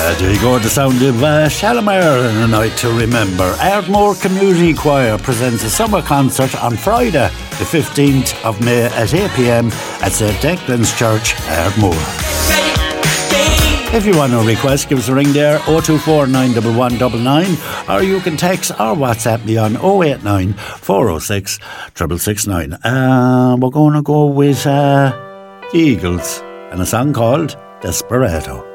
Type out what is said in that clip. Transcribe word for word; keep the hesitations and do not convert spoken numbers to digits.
There you go, the sound of uh, Shalimar and A Night to Remember. Ardmore Community Choir presents a summer concert on Friday, the fifteenth of May at eight p.m. at Saint Declan's Church, Ardmore. If you want to request, give us a ring there, oh two four nine one one nine nine, or you can text or WhatsApp me on oh eight nine, four oh six, six six nine. Uh, we're going to go with uh, the Eagles and a song called Desperado.